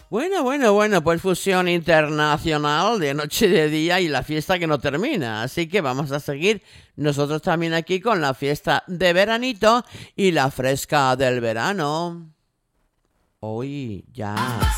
Bueno, pues fusión internacional de noche y de día y la fiesta que no termina. Así que vamos a seguir nosotros también aquí con la fiesta de veranito y la fresca del verano. Hoy ya.